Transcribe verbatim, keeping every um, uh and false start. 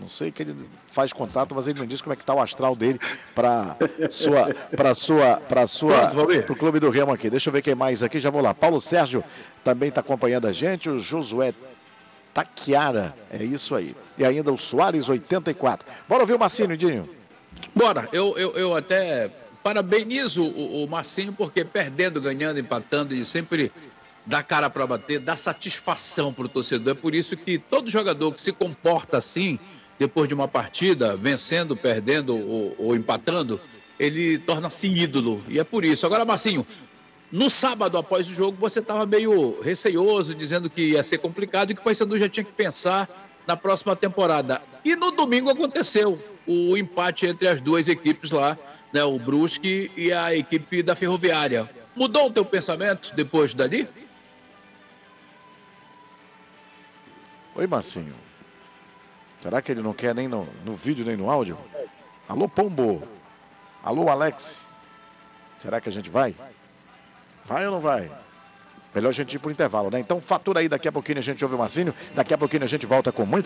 Não sei que ele faz contato, mas ele não diz como é que está o astral dele para sua, para sua, para sua, pro Clube do Remo aqui. Deixa eu ver quem mais aqui, já vou lá. Paulo Sérgio também está acompanhando a gente, o Josué Taquiara, é isso aí. E ainda o Soares oitenta e quatro. Bora ouvir o Marcinho, Dinho. Bora, eu, eu, eu até parabenizo o, o Marcinho, porque perdendo, ganhando, empatando, ele sempre dá cara para bater, dá satisfação para o torcedor. É por isso que todo jogador que se comporta assim, depois de uma partida, vencendo, perdendo ou, ou empatando, ele torna-se ídolo. E é por isso. Agora, Marcinho, no sábado após o jogo, você estava meio receioso, dizendo que ia ser complicado e que o Paysandu já tinha que pensar na próxima temporada. E no domingo aconteceu o empate entre as duas equipes lá, né, o Brusque e a equipe da Ferroviária. Mudou o teu pensamento depois dali? Oi, Marcinho. Será que ele não quer nem no, no vídeo nem no áudio? Alô, Pombo. Alô, Alex. Será que a gente vai? Vai ou não vai? Melhor a gente ir por intervalo, né? Então fatura aí, daqui a pouquinho a gente ouve o Marcinho. Daqui a pouquinho a gente volta com muito